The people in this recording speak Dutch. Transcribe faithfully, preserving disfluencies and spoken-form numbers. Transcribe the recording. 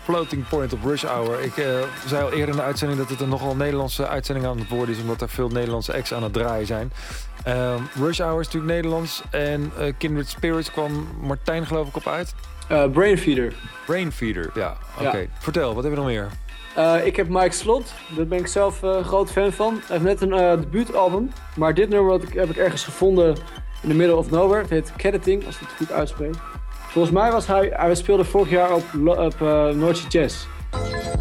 Floating Point op Rush Hour. Ik uh, zei al eerder in de uitzending dat het een nogal Nederlandse uitzending aan het worden is, omdat er veel Nederlandse acts aan het draaien zijn. Uh, Rush Hour is natuurlijk Nederlands en uh, Kindred Spirits kwam Martijn geloof ik op uit. Uh, Brainfeeder. Brainfeeder, ja. Oké. Okay. Ja. Vertel, wat hebben we nog meer? Uh, ik heb Mike Slot, daar ben ik zelf uh, een groot fan van. Hij heeft net een uh, debuutalbum, maar dit nummer heb ik, heb ik ergens gevonden in the middle of nowhere. Het heet Catting, als ik het goed uitspreek. Volgens mij was hij, hij speelde vorig jaar op, op uh, Noordse Jazz.